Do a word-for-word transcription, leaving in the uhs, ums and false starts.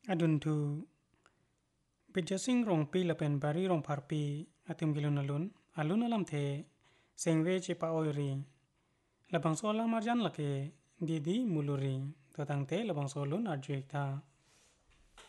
Adun tu Bijasing rong pi lapen bari rong parpi atim gilun alun alun alam the sengwe cepa oiri labang so alam arjan lake didi muluri totang te labang so alun arjuik ta